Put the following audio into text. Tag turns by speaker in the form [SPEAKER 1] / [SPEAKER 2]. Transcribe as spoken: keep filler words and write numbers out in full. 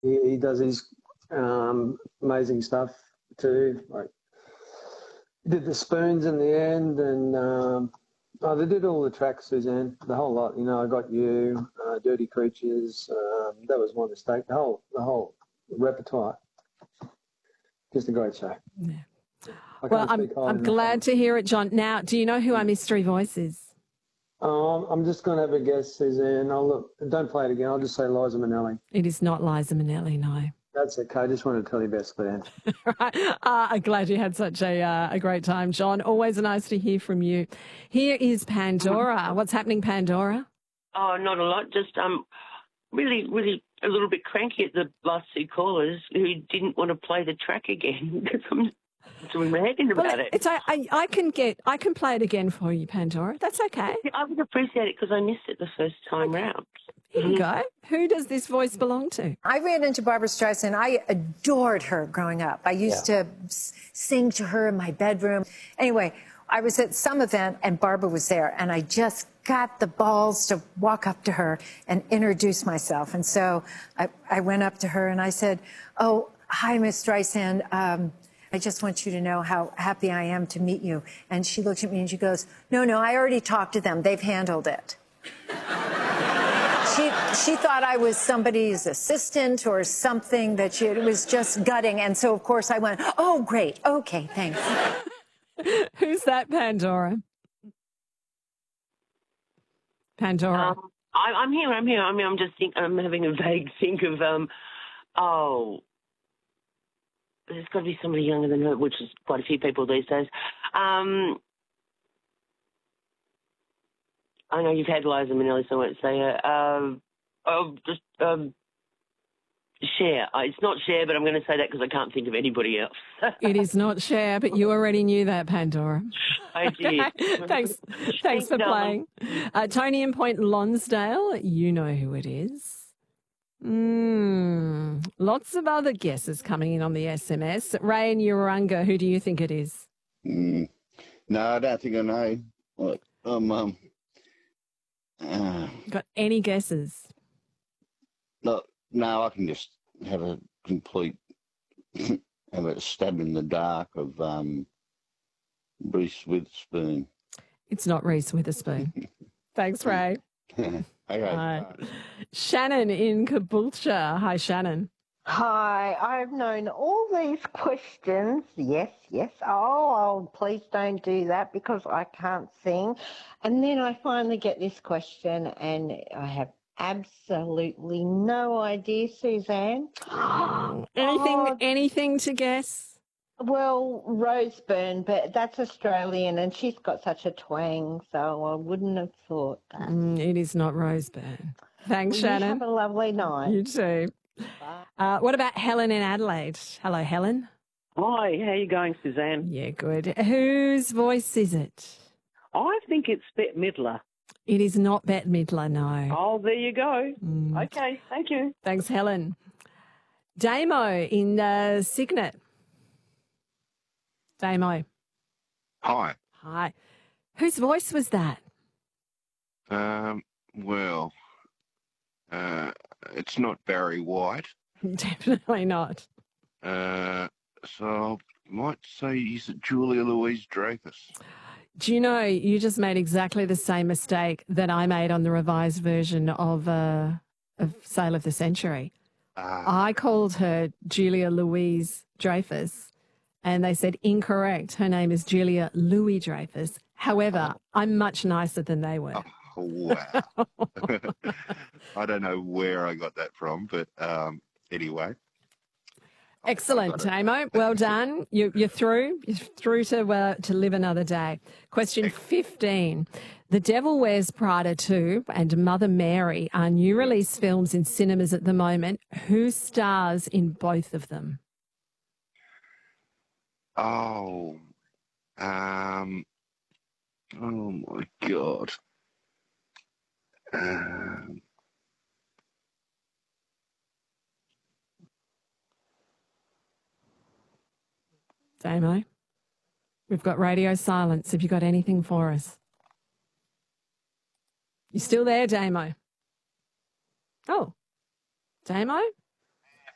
[SPEAKER 1] he, he does his um, amazing stuff too. Like did the spoons in the end, and um, oh, they did all the tracks, Suzanne, the whole lot. You know, I Got You, uh, Dirty Creatures. Um, that was my mistake. The whole, the whole repertoire. Just a great show.
[SPEAKER 2] Yeah. Well, I'm I'm glad to hear it, John. Now, do you know who our mystery voice is?
[SPEAKER 1] Um, I'm just going to have a guess, Suzanne. I'll look. Don't play it again. I'll just say Liza Minnelli.
[SPEAKER 2] It is not Liza Minnelli, no.
[SPEAKER 1] That's okay. I just wanted to tell you best fan.
[SPEAKER 2] Right. Uh, I'm glad you had such a uh, a great time, John. Always nice to hear from you. Here is Pandora. What's happening, Pandora?
[SPEAKER 3] Oh, not a lot. Just um, really, really a little bit cranky at the last two callers who didn't want to play the track again because I'm doing my head in about
[SPEAKER 2] well,
[SPEAKER 3] it.
[SPEAKER 2] It's I, I, I can get I can play it again for you, Pandora. That's okay.
[SPEAKER 3] I would appreciate it because I missed it the first time round.
[SPEAKER 2] Here you go. Who does this voice belong to?
[SPEAKER 4] I ran into Barbra Streisand. I adored her growing up. I used yeah. to s- sing to her in my bedroom. Anyway, I was at some event and Barbra was there, and I just got the balls to walk up to her and introduce myself. And so I, I went up to her and I said, "Oh, hi, Miss Streisand. Um, I just want you to know how happy I am to meet you." And she looked at me and she goes, "No, no, I already talked to them. They've handled it." She, she thought I was somebody's assistant or something, that she, it was just gutting. And so, of course, I went, "Oh, great. Okay, thanks."
[SPEAKER 2] Who's that, Pandora? Pandora.
[SPEAKER 3] Um, I, I'm here, I'm here. I mean, I'm just think, I'm having a vague think of, um, oh, there's got to be somebody younger than her, which is quite a few people these days. Um, I know you've had Liza Minnelli, so I won't say her. Uh, oh, just um, Cher. Uh, it's not Cher, but I'm going to say that because I can't think of anybody else.
[SPEAKER 2] It is not Cher, but you already knew that, Pandora.
[SPEAKER 3] I did.
[SPEAKER 2] Okay. Thanks, thanks for playing. Uh, Tony in Point Lonsdale, you know who it is. Mm, lots of other guesses coming in on the S M S. Ray in Urunga, who do you think it is?
[SPEAKER 5] Mm, no, I don't think I know. What? Um, um, uh,
[SPEAKER 2] Got any guesses?
[SPEAKER 5] Look, no, I can just have a complete, have a stab in the dark of um, Reese Witherspoon.
[SPEAKER 2] It's not Reese Witherspoon. Thanks, Ray.
[SPEAKER 5] Okay.
[SPEAKER 2] Hi. Shannon in Caboolture. Hi, Shannon.
[SPEAKER 6] Hi, I've known all these questions. Yes, yes. Oh, oh, please don't do that because I can't sing. And then I finally get this question and I have absolutely no idea, Suzanne.
[SPEAKER 2] Anything,
[SPEAKER 6] Oh,
[SPEAKER 2] anything to guess?
[SPEAKER 6] well, Roseburn, but that's Australian and she's got such a twang, so I wouldn't have thought that.
[SPEAKER 2] Mm, it is not Roseburn. Thanks,
[SPEAKER 6] You
[SPEAKER 2] Shannon.
[SPEAKER 6] have a lovely night.
[SPEAKER 2] You too. Uh, what about Helen in Adelaide? Hello, Helen.
[SPEAKER 7] Hi, how are you going, Suzanne?
[SPEAKER 2] Yeah, good. Whose voice is it?
[SPEAKER 7] I think it's Bette Midler.
[SPEAKER 2] It is not Bette Midler, no.
[SPEAKER 7] Oh, there you go.
[SPEAKER 2] Mm.
[SPEAKER 7] Okay, thank you.
[SPEAKER 2] Thanks, Helen. Damo in uh, Cygnet. Damo.
[SPEAKER 8] Hi.
[SPEAKER 2] Hi. Whose voice was that?
[SPEAKER 8] Um, well, uh, it's not Barry White.
[SPEAKER 2] Definitely not.
[SPEAKER 8] Uh, so I might say he's Julia Louis-Dreyfus.
[SPEAKER 2] Do you know, you just made exactly the same mistake that I made on the revised version of, uh, of Sale of the Century.
[SPEAKER 8] Uh,
[SPEAKER 2] I called her Julia Louise Dreyfus, and they said incorrect. Her name is Julia Louis Dreyfus. However, I'm much nicer than they were.
[SPEAKER 8] Oh, wow. I don't know where I got that from, but um, anyway.
[SPEAKER 2] Excellent, Damo. Well done. You, you're through. You're through to uh, to live another day. Question fifteen. The Devil Wears Prada two and Mother Mary are new release films in cinemas at the moment. Who stars in both of them?
[SPEAKER 8] Oh, um, oh my God. Um,
[SPEAKER 2] Damo, we've got radio silence. Have you got anything for us? You still there, Damo? Oh, Damo?